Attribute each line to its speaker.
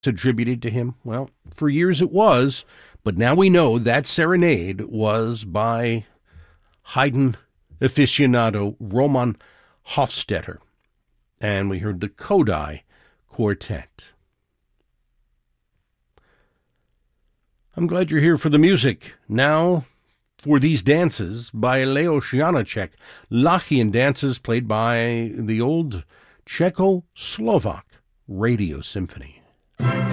Speaker 1: attributed to him? Well, for years it was, but now we know that serenade was by Haydn aficionado Roman Hofstetter, and we heard the Kodai Quartet. I'm glad you're here for the music. Now, for these dances by Leos Janáček, Lachian dances played by the old Czechoslovak Radio Symphony.